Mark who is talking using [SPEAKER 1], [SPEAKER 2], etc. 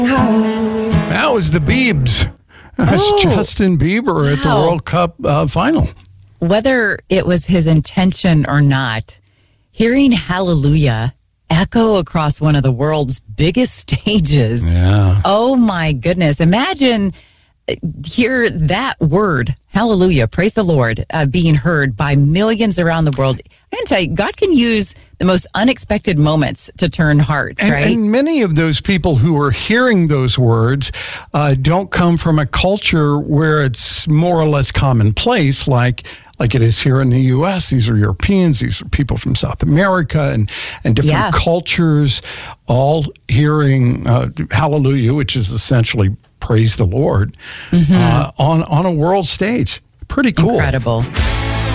[SPEAKER 1] That was the Biebs. That was Justin Bieber at the World Cup final.
[SPEAKER 2] Whether it was his intention or not, hearing Hallelujah echo across one of the world's biggest stages.
[SPEAKER 1] Yeah.
[SPEAKER 2] Oh, my goodness. Imagine hear that word, hallelujah, praise the Lord, being heard by millions around the world. I can tell you, God can use the most unexpected moments to turn hearts, right?
[SPEAKER 1] And many of those people who are hearing those words don't come from a culture where it's more or less commonplace, like it is here in the U.S. These are Europeans. These are people from South America and different cultures, all hearing hallelujah, which is essentially praise the Lord, on a world stage. Pretty cool.
[SPEAKER 2] Incredible.